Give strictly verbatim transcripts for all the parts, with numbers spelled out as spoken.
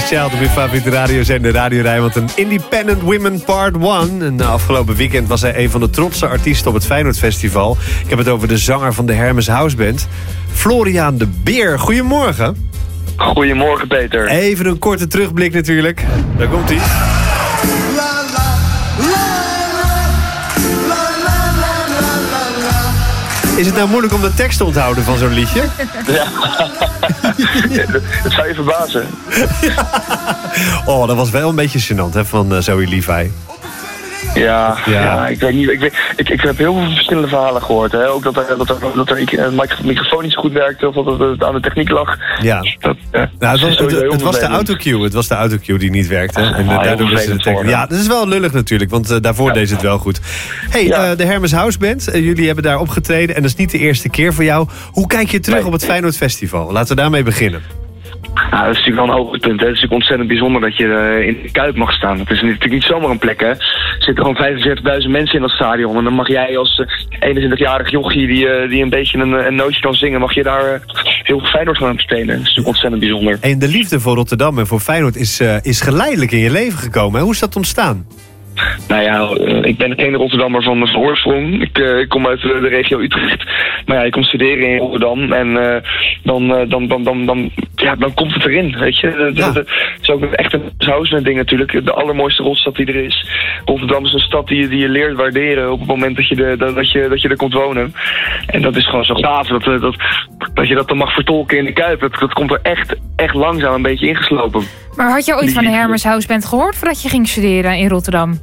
Destiny's Child op je favoriete radiozender Radio Rijnmond. Een Independent Women Part one. En afgelopen weekend was hij een van de trotse artiesten op het Feyenoord Festival. Ik heb het over de zanger van de Hermes House Band, Florian de Beer. Goedemorgen. Goedemorgen, Peter. Even een korte terugblik natuurlijk. Daar komt hij. Is het nou moeilijk om de tekst te onthouden van zo'n liedje? Ja, dat zou je verbazen. Oh, dat was wel een beetje gênant hè, van uh, Zoe Levi. Ja, Ja. ja, ik weet niet. Ik, weet, ik, ik heb heel veel verschillende verhalen gehoord. Hè. Ook dat er, dat er, dat er een microfoon niet zo goed werkte, of dat het aan de techniek lag. Ja. Dat, uh, Nou, het was, het, het was de autocue. Het was de autocue die niet werkte. En uh, Ah, daardoor heel is het vervelend voor, Ja, dat is wel lullig natuurlijk, want uh, daarvoor Ja. deed het wel goed. Hey, Ja. uh, de Hermes House Band. Uh, jullie hebben daar opgetreden en dat is niet de eerste keer voor jou. Hoe kijk je terug Nee. op het Feyenoord Festival? Laten we daarmee beginnen. Ja, dat is natuurlijk wel een hoogtepunt. Hè. Het is natuurlijk ontzettend bijzonder dat je uh, in de Kuip mag staan. Het is natuurlijk niet zomaar een plek, hè. Er zitten gewoon vijfenzeventigduizend mensen in dat stadion. En dan mag jij als uh, eenentwintigjarig jochie die, uh, die een beetje een, een nootje kan zingen, mag je daar uh, heel veel Feyenoord gaan spelen. Dat is natuurlijk ontzettend bijzonder. En de liefde voor Rotterdam en voor Feyenoord is, uh, is geleidelijk in je leven gekomen. Hè? Hoe is dat ontstaan? Nou ja, uh, ik ben geen Rotterdammer van van oorsprong. Ik, uh, ik kom uit uh, de regio Utrecht. Maar ja, ik kom studeren in Rotterdam. En uh, dan, uh, dan, dan, dan, dan, ja, dan komt het erin, weet je. De, Ja. de, de, het is ook echt een house ding natuurlijk. De allermooiste rotstad die er is. Rotterdam is een stad die, die je leert waarderen op het moment dat je, de, dat, dat, je, dat je er komt wonen. En dat is gewoon zo gaaf dat, dat, dat, dat je dat dan mag vertolken in de Kuip. Dat, dat komt er echt, echt langzaam een beetje ingeslopen. Maar had je ooit van de Hermes House Band gehoord voordat je ging studeren in Rotterdam?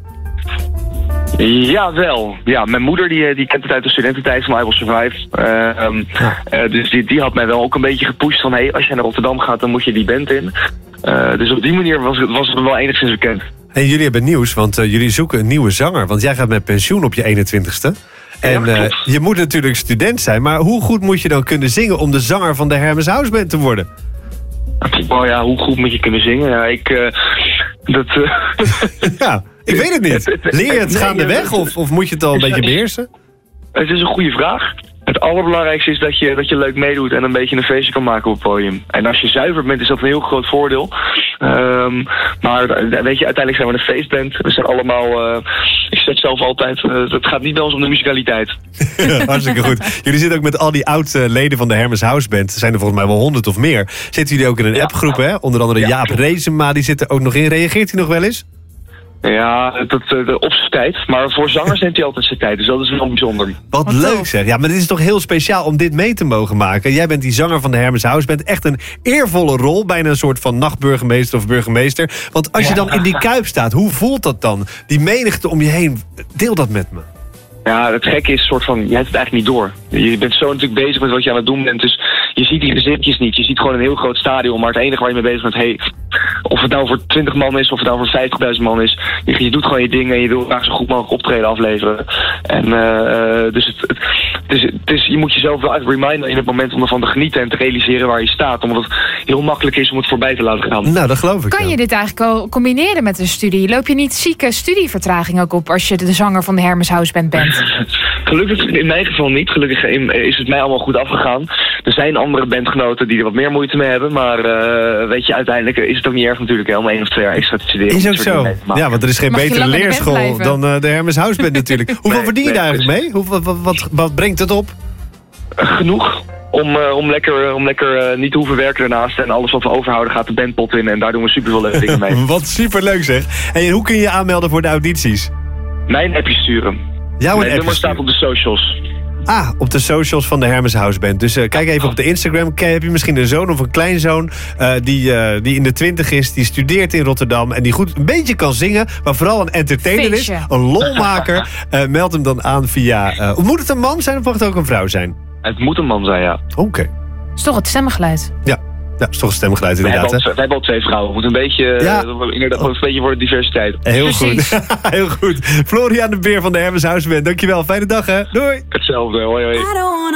Ja, wel. Ja, mijn moeder die, die kent het uit de studententijd van I Will Survive. Uh, um, uh, dus die, die had mij wel ook een beetje gepusht van, hey, als jij naar Rotterdam gaat, dan moet je die band in. Uh, dus op die manier was het, was het wel enigszins bekend. En jullie hebben nieuws, want uh, jullie zoeken een nieuwe zanger. Want jij gaat met pensioen op je eenentwintigste. En Ja, uh, klopt. je moet natuurlijk student zijn. Maar hoe goed moet je dan kunnen zingen om de zanger van de Hermes House Band te worden? Oh ja, hoe goed moet je kunnen zingen? Ja, ik... Uh, dat... Uh, Ja, ik weet het niet. Leer je het Nee, gaandeweg ja, of, of moet je het al een beetje beheersen? Het is een goede vraag. Het allerbelangrijkste is dat je, dat je leuk meedoet en een beetje een feestje kan maken op het podium. En als je zuiver bent, is dat een heel groot voordeel. Um, maar weet je, uiteindelijk zijn we een feestband. We zijn allemaal, uh, ik zeg zelf altijd, uh, het gaat niet bij ons om de musicaliteit. Ja, hartstikke goed. Jullie zitten ook met al die oud leden van de Hermes House Band. Er zijn er volgens mij wel honderd of meer. Zitten jullie ook in een Ja. appgroep, hè? Onder andere Ja, Jaap klopt. Reesema, die zit er ook nog in. Reageert hij nog wel eens? Ja, dat, uh, op zijn tijd. Maar voor zangers neemt hij altijd zijn tijd. Dus dat is wel bijzonder. Wat Wat leuk tof. zeg. Ja, maar dit is toch heel speciaal om dit mee te mogen maken. Jij bent die zanger van de Hermes House Band. Echt een eervolle rol. Bijna een soort van nachtburgemeester of burgemeester. Want als je Ja. dan in die Kuip staat, hoe voelt dat dan? Die menigte om je heen. Deel dat met me. Ja, het gekke is een soort van, je hebt het eigenlijk niet door. Je bent zo natuurlijk bezig met wat je aan het doen bent. Dus je ziet die gezichtjes niet. Je ziet gewoon een heel groot stadion. Maar het enige waar je mee bezig bent, hey, of het nou voor twintig man is of het nou voor vijftigduizend man is. Je, je doet gewoon je dingen en je wil graag zo goed mogelijk optreden afleveren. En uh, dus het, het, het, is, het is, je moet jezelf wel echt reminden in het moment om ervan te genieten en te realiseren waar je staat. Omdat het heel makkelijk is om het voorbij te laten gaan. Nou, dat geloof ik. Kan ja. je dit eigenlijk al combineren met een studie? Loop je niet zieke studievertraging ook op als je de zanger van de Hermes House Band bent? Gelukkig in mijn geval niet. Gelukkig is het mij allemaal goed afgegaan. Er zijn andere bandgenoten die er wat meer moeite mee hebben. Maar uh, weet je, uiteindelijk is het ook niet erg natuurlijk hè, om één of twee jaar extra te studeren. Is om ook dit soort zo. dingen mee te maken. Ja, want er is geen Mag je betere lang in de band leerschool blijven? dan uh, de Hermes House Band natuurlijk. Hoeveel Nee, verdien je nee, daar eigenlijk mee? Hoe, wat, wat, wat brengt het op? Genoeg om, uh, om lekker, om lekker uh, niet te hoeven werken daarnaast. En alles wat we overhouden gaat de bandpot in. En daar doen we super veel leuke dingen mee. Wat superleuk zeg. En hoe kun je je aanmelden voor de audities? Mijn appje sturen. Jouw Mijn app nummer staat op de socials. Ah, op de socials van de Hermes House Band. Dus uh, kijk even op de Instagram. Kijk, heb je misschien een zoon of een kleinzoon uh, die, uh, die in de twintig is, die studeert in Rotterdam en die goed een beetje kan zingen, maar vooral een entertainer Feestje. is, een lolmaker. Uh, meld hem dan aan via... Uh, moet het een man zijn of mag het ook een vrouw zijn? Het moet een man zijn, ja. Oké. Okay. Is toch het stemmengeluid? Ja. Ja, is toch een stemgeluid We inderdaad. hebben, al, we hebben al twee vrouwen. Het moet een beetje, Ja. uh, inderdaad, een beetje voor de diversiteit. Hè? Heel Precies. goed. Heel goed. Florian de Beer van de Hermes House Band. Dankjewel. Fijne dag hè. Doei. Hetzelfde. Hoi hoi.